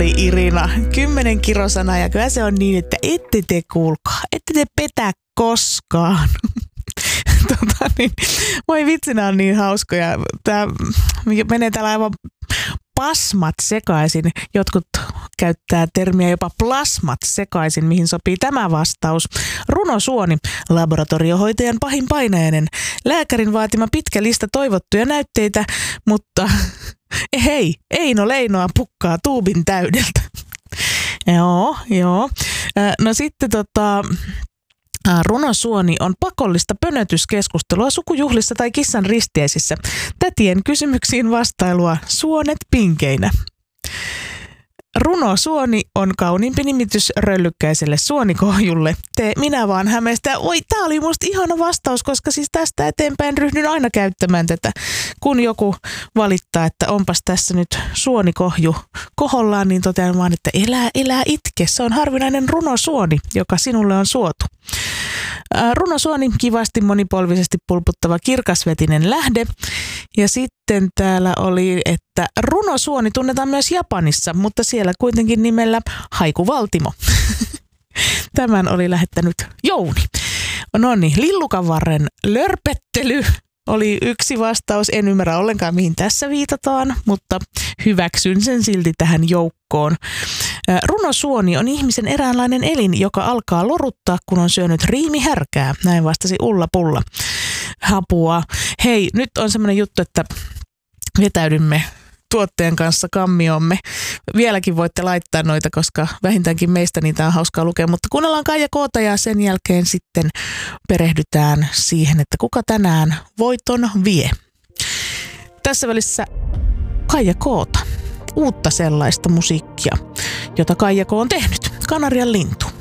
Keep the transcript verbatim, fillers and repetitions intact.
oli Irina. Kymmenen kirosana ja kyllä se on niin, että ette te kuulkaa, ette te petä koskaan. tota, niin, voi vitsinä on niin hauskoja. Tää menee täällä aivan pasmat sekaisin. Jotkut käyttää termiä jopa plasmat sekaisin, mihin sopii tämä vastaus. Runosuoni, laboratoriohoitajan pahin painajainen. Lääkärin vaatima pitkä lista toivottuja näytteitä, mutta hei, Eino Leinoa pukkaa tuubin täydeltä. joo, joo. No sitten tota... Runosuoni on pakollista pönötyskeskustelua sukujuhlissa tai kissan ristiäisissä. Tätien kysymyksiin vastailua suonet pinkeinä. Runosuoni on kauniimpi nimitys röllykkäiselle suonikohjulle. Te minä vaan hämeestä. Oi, tää oli musta ihana vastaus, koska siis tästä eteenpäin ryhdyn aina käyttämään tätä. Kun joku valittaa, että onpas tässä nyt suonikohju kohollaan, niin totean vaan, että elää, elää itke. Se on harvinainen runosuoni, joka sinulle on suotu. Runosuoni, kivasti monipolvisesti pulputtava kirkasvetinen lähde. Ja sitten täällä oli, että runosuoni tunnetaan myös Japanissa, mutta siellä kuitenkin nimellä haikuvaltimo. Tämän oli lähettänyt Jouni. No niin, lillukanvarren lörpettely oli yksi vastaus. En ymmärrä ollenkaan, mihin tässä viitataan, mutta hyväksyn sen silti tähän joukkoon. Runosuoni on ihmisen eräänlainen elin, joka alkaa loruttaa, kun on syönyt riimihärkää. Näin vastasi Ulla Pulla. Hapua. Hei, nyt on semmoinen juttu, että vetäydymme tuotteen kanssa kammiomme. Vieläkin voitte laittaa noita, koska vähintäänkin meistä niitä on hauskaa lukea, mutta kuunnellaan Kaija K:ta ja sen jälkeen sitten perehdytään siihen, että kuka tänään voiton vie. Tässä välissä Kaija K:ta, uutta sellaista musiikkia, jota Kaija K on tehnyt, Kanarian lintu.